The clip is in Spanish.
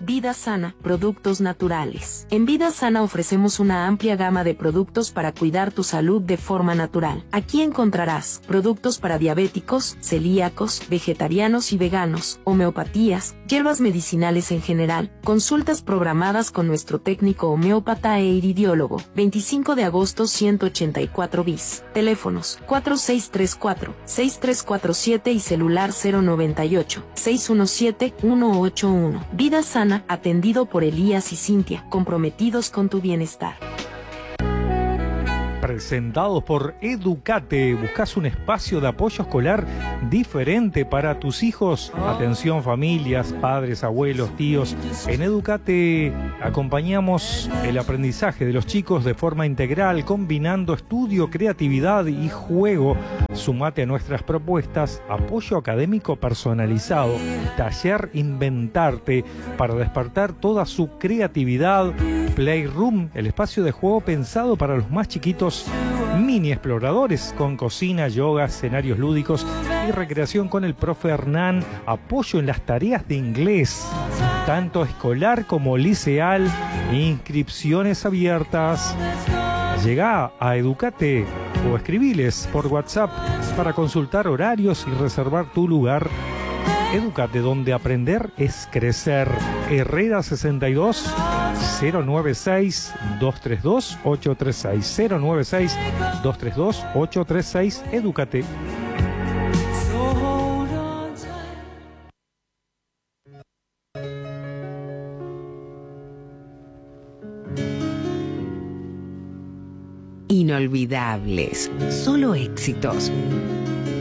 Vida Sana, productos naturales. En Vida Sana ofrecemos una amplia gama de productos para cuidar tu salud de forma natural. Aquí encontrarás productos para diabéticos, celíacos, vegetarianos y veganos, homeopatías, hierbas medicinales en general, consultas programadas con nuestro técnico homeópata e iridiólogo. 25 de agosto 184 bis. Teléfonos 4634-6347 y celular 098-617-181. Vida Sana, atendido por Elías y Cintia, comprometidos con tu bienestar. Presentados por Educate. ¿Buscas un espacio de apoyo escolar diferente para tus hijos? Atención familias, padres, abuelos, tíos. En Educate acompañamos el aprendizaje de los chicos de forma integral, combinando estudio, creatividad y juego. Sumate a nuestras propuestas: apoyo académico personalizado, taller Inventarte para despertar toda su creatividad, Playroom, el espacio de juego pensado para los más chiquitos, mini exploradores con cocina, yoga, escenarios lúdicos y recreación con el profe Hernán, apoyo en las tareas de inglés, tanto escolar como liceal, inscripciones abiertas. Llegá a Educate o escribiles por WhatsApp para consultar horarios y reservar tu lugar. Educate, donde aprender es crecer. Herrera 62 096 232 836 096 232 836. Educate. Inolvidables, solo éxitos.